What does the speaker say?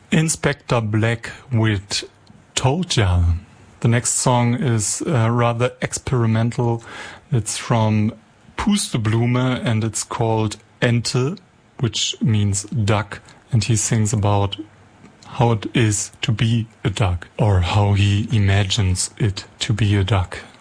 Inspector Black with Told Ya. The next song is rather experimental. It's from Pusteblume and it's called Ente, which means duck. And he sings about how it is to be a duck, or how he imagines it to be a duck.